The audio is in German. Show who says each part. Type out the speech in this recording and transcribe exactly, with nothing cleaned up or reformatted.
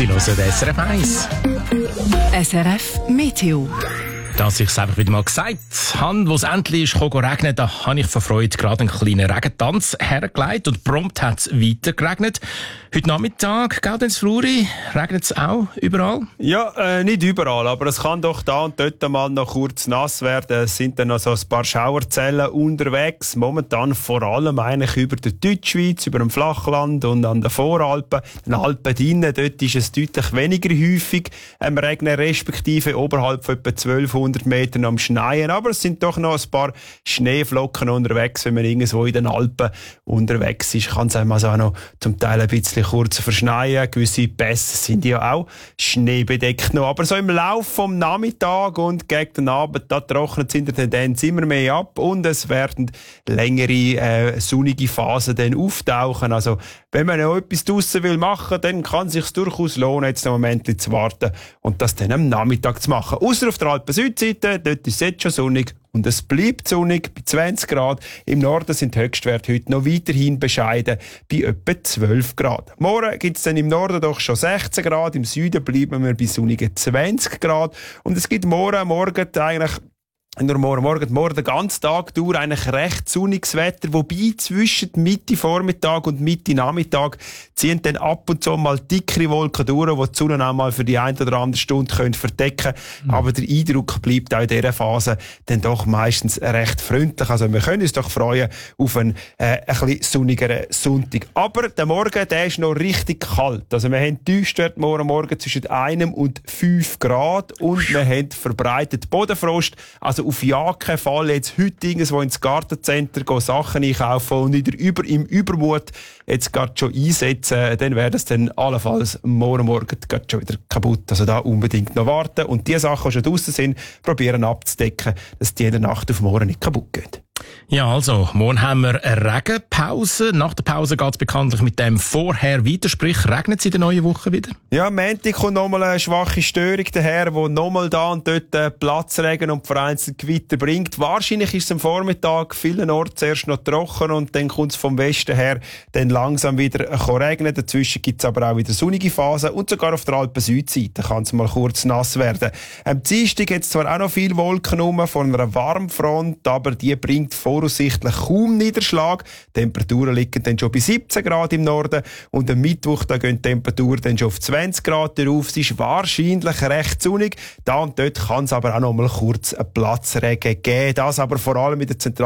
Speaker 1: Sie hören S R F eins.
Speaker 2: S R F Meteo.
Speaker 1: Dass ich es einfach wieder mal gesagt habe, wo es endlich ist, kann regnen, da habe ich vor Freude gerade einen kleinen Regentanz hergelegt und prompt hat es weiter geregnet. Heute Nachmittag, gell, ins Fluri, regnet es auch überall?
Speaker 3: Ja, äh, nicht überall, aber es kann doch da und dort mal noch kurz nass werden. Es sind dann noch so ein paar Schauerzellen unterwegs. Momentan vor allem eigentlich über der Deutschschweiz, über dem Flachland und an den Voralpen. Den Alpen drinnen, dort ist es deutlich weniger häufig ähm, regnen, respektive oberhalb von etwa zwölfhundert Metern am Schneien. Aber es sind doch noch ein paar Schneeflocken unterwegs, wenn man irgendwo in den Alpen unterwegs ist. Kann es einem also auch noch zum Teil ein bisschen kurz verschneien. Gewisse Pässe sind ja auch schneebedeckt noch. Aber so im Laufe vom Nachmittag und gegen den Abend, da trocknet es in der Tendenz immer mehr ab und es werden längere äh, sonnige Phasen dann auftauchen. Also wenn man noch etwas draussen will machen, dann kann es sich durchaus lohnen, jetzt noch einen Moment zu warten und das dann am Nachmittag zu machen. Ausser auf der Alpen-Südseite, dort ist es jetzt schon sonnig und es bleibt sonnig bei zwanzig Grad. Im Norden sind die Höchstwerte heute noch weiterhin bescheiden bei etwa zwölf Grad. Morgen gibt es dann im Norden doch schon sechzehn Grad, im Süden bleiben wir bei sonnigen zwanzig Grad und es gibt morgen, morgen eigentlich Nur morgen, morgen, morgen den ganzen Tag durch eigentlich recht sonniges Wetter, wobei zwischen Mitte Vormittag und Mitte Nachmittag ziehen dann ab und zu mal dickere Wolken durch, die die Sonne auch mal für die eine oder andere Stunde können verdecken können. Mhm. Aber der Eindruck bleibt auch in dieser Phase dann doch meistens recht freundlich. Also wir können uns doch freuen auf einen äh, ein bisschen sonnigeren Sonntag. Aber der Morgen, der ist noch richtig kalt. Also wir haben Tiefstwerte morgen Morgen zwischen einem und fünf Grad und wir haben verbreitet Bodenfrost. Also auf ja keinen Fall jetzt heute irgendwo ins Gartencenter gehen, Sachen einkaufen und wieder über, im Übermut jetzt gerade schon einsetzen, dann wäre das dann allenfalls morgen Morgen gerade schon wieder kaputt. Also da unbedingt noch warten und die Sachen, die schon draussen sind, probieren abzudecken, dass die in der Nacht auf morgen nicht kaputt gehen.
Speaker 1: Ja, also, morgen haben wir eine Regenpause. Nach der Pause geht es bekanntlich mit dem vorher weiter, sprich, regnet es in der neuen Woche wieder?
Speaker 3: Ja, am Montag kommt nochmal eine schwache Störung daher, die nochmal da und dort äh, Platzregen und vereinzelt Gewitter bringt. Wahrscheinlich ist es am Vormittag vielenorts zuerst noch trocken und dann kommt es vom Westen her dann langsam wieder äh, regnen. Dazwischen gibt es aber auch wieder sonnige Phasen und sogar auf der Alpen-Südseite kann es mal kurz nass werden. Am Dienstag hat es zwar auch noch viele Wolken rum von einer Warmfront, aber die bringt voraussichtlich kaum Niederschlag. Die Temperaturen liegen dann schon bei siebzehn Grad im Norden und am Mittwoch da gehen die Temperaturen dann schon auf zwanzig Grad drauf. Es ist wahrscheinlich recht sonnig. Da und dort kann es aber auch noch mal kurz einen Platzregen geben. Das aber vor allem in der Zentral